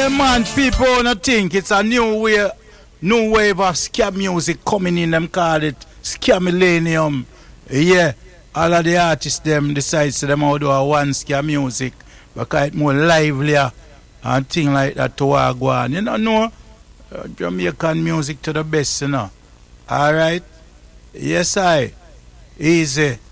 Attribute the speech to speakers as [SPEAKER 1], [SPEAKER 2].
[SPEAKER 1] man, people don't think it's a new wave of scam music coming in. Them call it scam millennium. Yeah, all of the artists them decide to them how do a one scam music because it's more livelier and thing like that to go on. You know, Jamaican music to the best, you know. All right, yes, easy.